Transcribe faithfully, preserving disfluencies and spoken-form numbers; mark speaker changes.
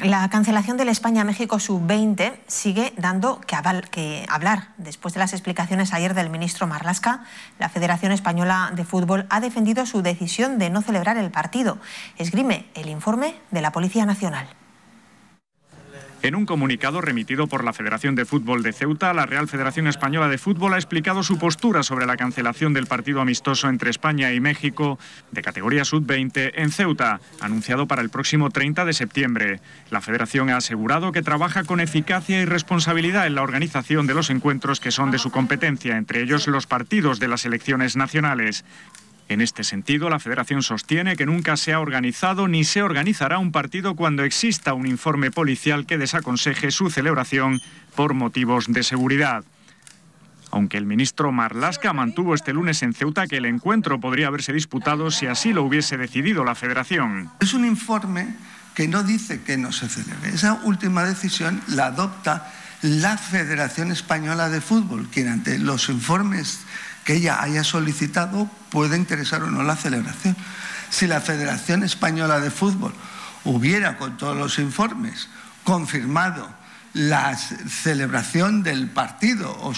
Speaker 1: La cancelación del España-México sub veinte sigue dando que, que hablar. Después de las explicaciones ayer del ministro Marlaska, la Federación Española de Fútbol ha defendido su decisión de no celebrar el partido. Esgrime el informe de la Policía Nacional.
Speaker 2: En un comunicado remitido por la Federación de Fútbol de Ceuta, la Real Federación Española de Fútbol ha explicado su postura sobre la cancelación del partido amistoso entre España y México de categoría sub veinte en Ceuta, anunciado para el próximo treinta de septiembre. La Federación ha asegurado que trabaja con eficacia y responsabilidad en la organización de los encuentros que son de su competencia, entre ellos los partidos de las selecciones nacionales. En este sentido, la Federación sostiene que nunca se ha organizado ni se organizará un partido cuando exista un informe policial que desaconseje su celebración por motivos de seguridad. Aunque el ministro Marlaska mantuvo este lunes en Ceuta que el encuentro podría haberse disputado si así lo hubiese decidido la Federación.
Speaker 3: Es un informe que no dice que no se celebre. Esa última decisión la adopta la Federación Española de Fútbol, quien ante los informes que ella haya solicitado puede interesar o no la celebración. Si la Federación Española de Fútbol hubiera, con todos los informes, confirmado la celebración del partido o